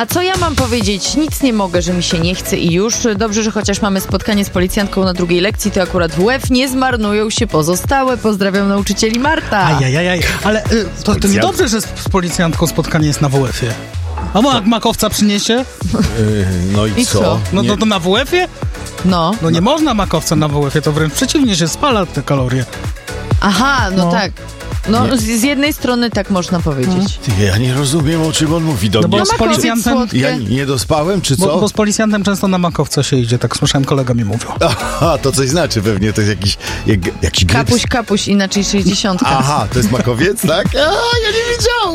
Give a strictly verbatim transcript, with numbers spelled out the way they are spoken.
A co ja mam powiedzieć? Nic nie mogę, że mi się nie chce i już. Dobrze, że chociaż mamy spotkanie z policjantką na drugiej lekcji, to akurat w łeb nie zmarnują się pozostałe. Pozdrawiam nauczycieli, Marta. Ajajaj, ale y, to, to niedobrze, że z, z policjantką spotkanie jest na W F-ie. A ma, makowca przyniesie? Yy, no i, I co? co? No Nie- to, to na W F-ie? No. No nie można makowca na W F-ie, to wręcz przeciwnie, się spala te kalorie. Aha, no, No. tak. No, Nie. z, z jednej strony tak można powiedzieć. Ty, ja nie rozumiem, o czym on mówi do No bo mnie. z makowiec policjantem... słodki. Ja nie dospałem, czy co? Bo, bo z policjantem często na makowca się idzie, tak słyszałem, kolega mi mówił. Aha, to coś znaczy pewnie, to jest jakiś, jak, jakiś gryps. Kapuś, kapuś, inaczej sześćdziesiątka. Aha, to jest makowiec, tak? A, ja nie wiedziałem.